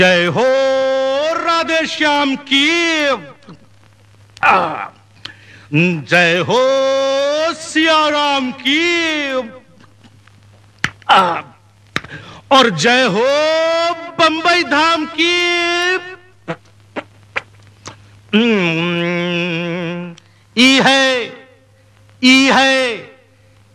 जय हो राधे श्याम की। जय हो सियाराम की। और जय हो बंबई धाम की। ई है